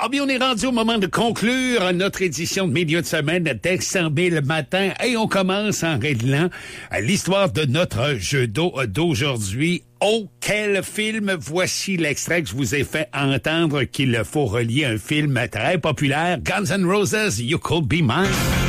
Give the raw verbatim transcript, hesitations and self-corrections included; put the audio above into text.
Ah bien, on est rendu au moment de conclure notre édition de Milieu de semaine d'Exambé le matin. Et on commence en réglant l'histoire de notre jeu d'eau d'aujourd'hui. Oh, quel film! Voici l'extrait que je vous ai fait entendre qu'il faut relier un film très populaire, Guns N' Roses, You Could Be Mine.